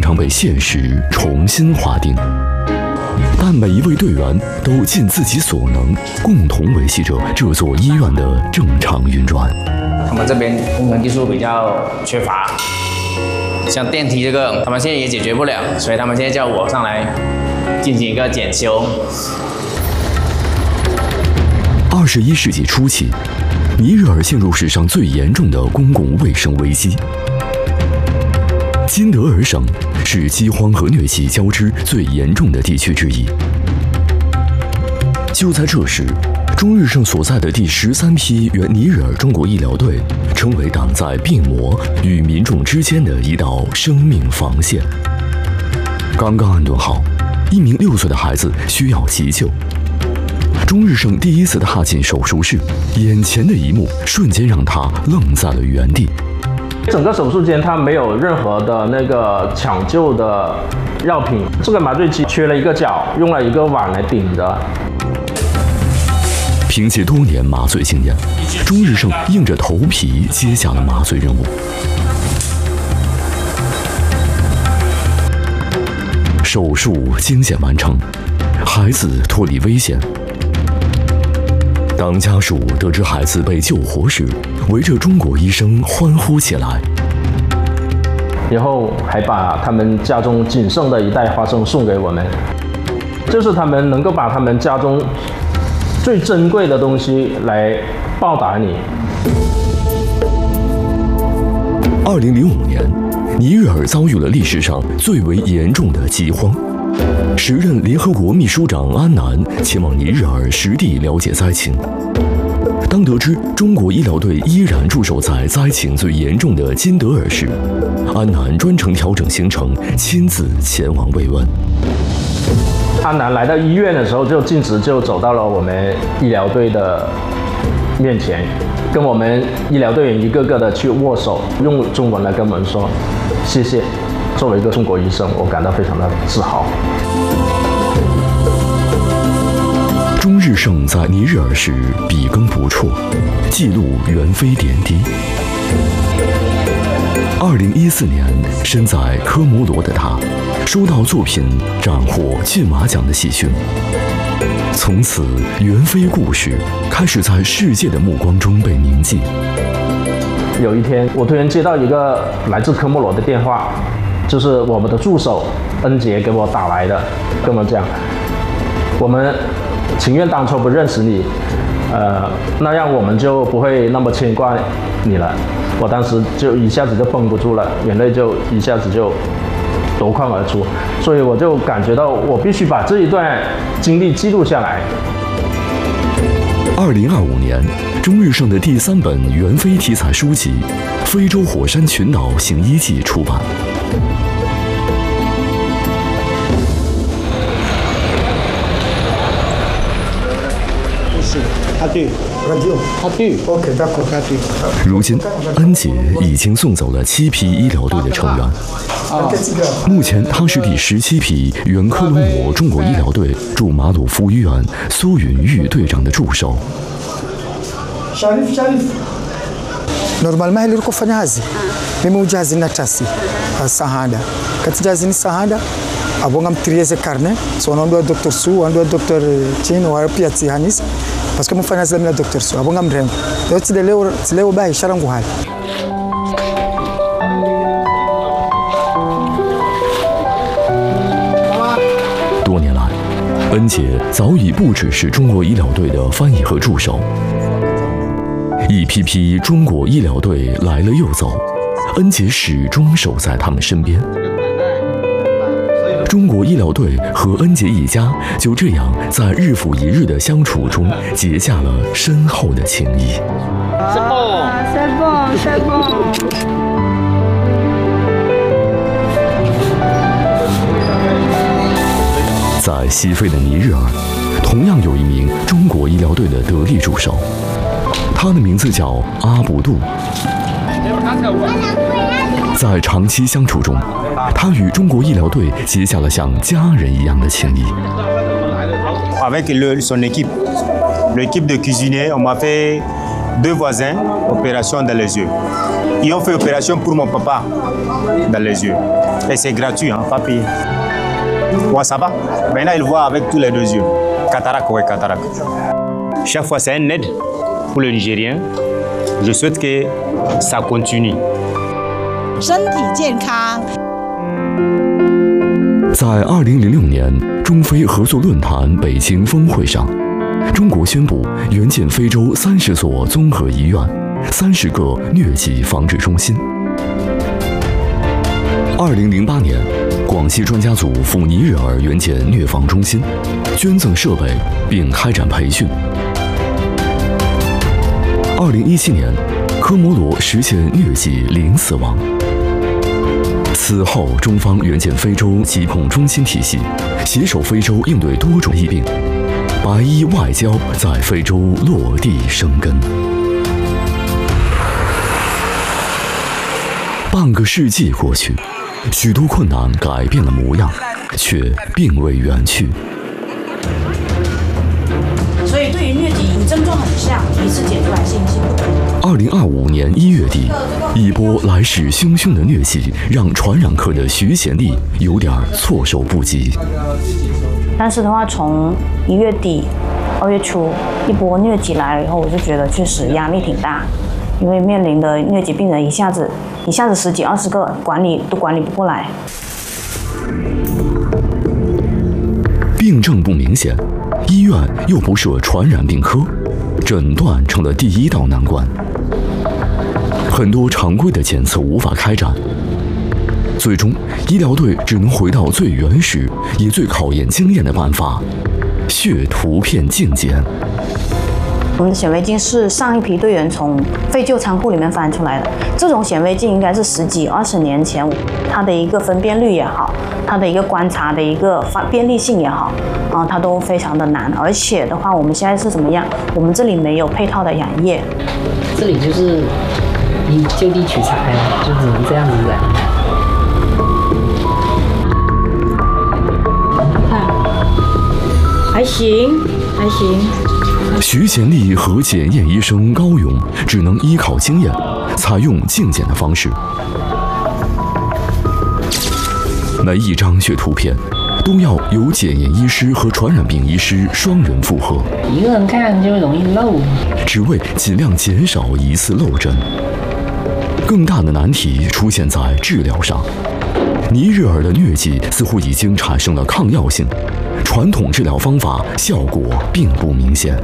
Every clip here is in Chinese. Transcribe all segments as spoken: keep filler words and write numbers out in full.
常被现实重新划定。但每一位队员都尽自己所能，共同维系着这座医院的正常运转。 他们这边工程技术比较缺乏，像电梯这个，他们现在也解决不了，所以他们现在叫我上来进行一个检修。 二十一世纪初期，尼日尔陷入史上最严重的公共卫生危机。金德尔省是饥荒和疟疾交织最严重的地区之一。就在这时，中日省所在的第十三批原尼日尔中国医疗队成为挡在病魔与民众之间的一道生命防线。刚刚安顿好，一名六岁的孩子需要急救。中日省第一次踏进手术室，眼前的一幕瞬间让他愣在了原地。 整个手术间它没有任何的那个抢救的药品，这个麻醉机缺了一个角，用了一个碗来顶着。 凭借多年麻醉经验，中日省硬着头皮接下了麻醉任务。手术惊险完成，孩子脱离危险。当家属得知孩子被救活时，围着中国医生欢呼起来。 以后还把他们家中仅剩的一袋花生送给我们，就是他们能够把他们家中最珍贵的东西来报答你。 二零零五年，尼日尔遭遇了历史上最为严重的饥荒。时任联合国秘书长安南前往尼日尔实地了解灾情。当得知中国医疗队依然驻守在灾情最严重的金德尔市，安南专程调整行程，亲自前往慰问。 安南来到医院的时候，就径直就走到了我们医疗队的面前，跟我们医疗队员一个个的去握手，用中文来跟我们说谢谢。作为一个中国医生，我感到非常的自豪。 中日省在尼日尔时笔耕不辍，记录援非点滴。二零一四年，身在科摩罗的他，收到作品斩获金马奖的喜讯。从此，援非故事开始在世界的目光中被铭记。 有一天，我突然接到一个来自科摩罗的电话。就是我们的助手恩杰给我打来的，跟我讲，我们情愿当初不认识你，呃，那样我们就不会那么牵挂你了。我当时就一下子就绷不住了，眼泪就一下子就夺眶而出，所以我就感觉到我必须把这一段经历记录下来。 二零二五年，中日省的第三本援非题材书籍《非洲火山群岛行医记》出版。如今，恩杰已经送走了七批医疗队的成员。目前，他是第十七批原科罗摩中国医疗队驻马鲁夫医院苏允玉队长的助手。 normal mahali ulikofanya kazi mimi ujazi na tasi sahada kati jazi ni sahada abonga mtrieze carnet so onaondoa Dr. Su onaondoa Dr. Chin wa pia tihanis parce que mfanya kazi na Dr. Su abonga mrembo yote leo leo bai sharangu hali。 多年来，恩杰早已不只是中国医疗队的翻译和助手。一批批中国医疗队来了又走，恩杰始终守在他们身边。中国医疗队和恩杰一家就这样在日复一日的相处中结下了深厚的情谊。在西非的尼日尔，同样有一名中国医疗队的得力助手。他的名字叫阿卜杜。在长期相处中，他与中国医疗队结下了像家人一样的情谊。 Avec le, son équipe, l'équipe de cuisiniers, on m'a fait deux voisins, opération dans les yeux. Ils ont fait opération pour mon papa dans les yeux. Et c'est gratuit, hein, pas payé. Ouais, ça va. Maintenant, il voit avec tous les deux yeux. Cataracte, ouais, cataracte. Chaque fois, c'est un aide pour le Nigérien. Je souhaite que ça continue. 身体健康。 在二零零六年中非合作论坛北京峰会上，中国宣布援建非洲三十所综合医院、三十个疟疾防治中心。二零零八年，广西专家组赴尼日尔援建疟防中心，捐赠设备并开展培训。二零一七年，科摩罗实现疟疾零死亡。此后，中方援建非洲疾控中心体系，携手非洲应对多种疫病，白衣外交在非洲落地生根。半个世纪过去，许多困难改变了模样，却并未远去。 所以对于疟疾与症状很像，一次解出来信息。 二零二五年一月底，一波来势汹汹的疟疾让传染科的徐贤利有点措手不及。 但是的话，从一月底、二月初一波疟疾来了以后，我就觉得确实压力挺大，因为面临的疟疾病人一下子一下子十几二十个，管理都管理不过来。 病症不明显，医院又不设传染病科，诊断成了第一道难关。很多常规的检测无法开展，最终医疗队只能回到最原始也最考验经验的办法——血图片镜检。 我们的显微镜是上一批队员从废旧仓库里面翻出来的，这种显微镜应该是十几二十年前，它的一个分辨率也好，它的一个观察的一个便利性也好，啊、呃，它都非常的难。而且的话，我们现在是怎么样？我们这里没有配套的氧液， 这里就是你就地取材了，就只能这样子染。看，还行，还行。 徐贤利和检验医生高勇只能依靠经验，采用镜检的方式。每一张血图片都要由检验医师和传染病医师双人负荷， 一个人看就容易漏， 只为尽量减少一次漏诊。更大的难题出现在治疗上。尼日尔的疟疾似乎已经产生了抗药性，传统治疗方法效果并不明显。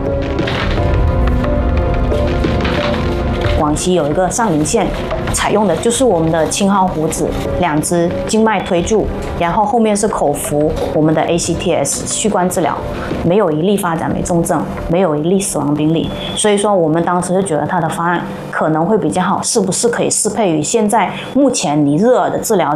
广西有一个上林县，采用的就是我们的青蒿胡子，两支静脉推注，然后后面是口服我们的 A C T S 序贯治疗，没有一例发展为重症，没有一例死亡病例。所以说，我们当时就觉得它的方案可能会比较好，是不是可以适配于现在目前尼日尔的治疗？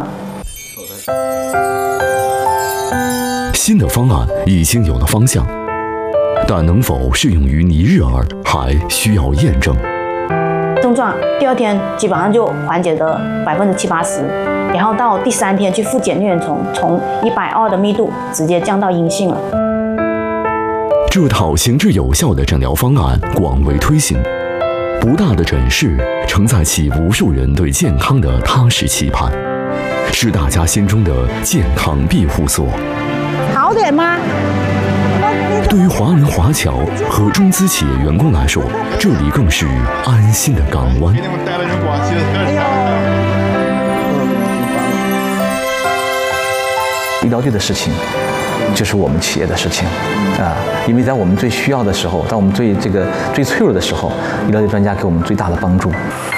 新的方案已经有了方向，但能否适用于尼日尔还需要验证。 症状第二天基本上就缓解的百分之七八十，然后到第三天去复检疟原虫，从一百二的密度直接降到阴性了。 这套行之有效的诊疗方案广为推行，不大的诊室承载起无数人对健康的踏实期盼，是大家心中的健康庇护所。 好点吗？ 对于华人华侨和中资企业员工来说，这里更是安心的港湾。 医疗队的事情，就是我们企业的事情啊！因为在我们最需要的时候，在我们最这个最脆弱的时候，医疗队专家给我们最大的帮助。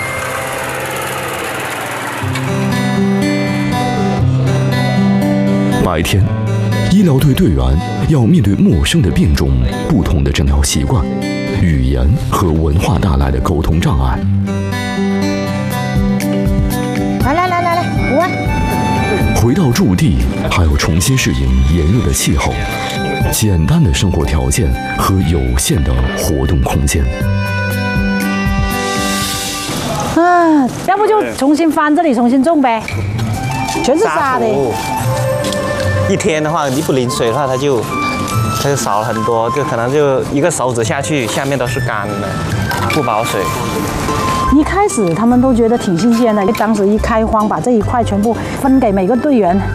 白天，医疗队队员要面对陌生的病种、不同的诊疗习惯、语言和文化带来的沟通障碍。 来来来来来，五万。 回到驻地，还要重新适应炎热的气候、简单的生活条件和有限的活动空间。 啊，要不就重新翻这里，重新种呗，全是沙的。 一天的话，你不淋水的话，它就它就少了很多，就可能就一个手指下去，下面都是干的。 不保水。 一开始他们都觉得挺新鲜的，当时一开荒把这一块全部分给每个队员，